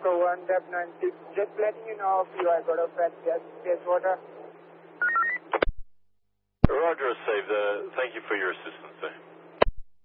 Echo 1, Dep 90. Just letting you know if you are going to fetch gas water. Roger, saved. Thank you for your assistance there.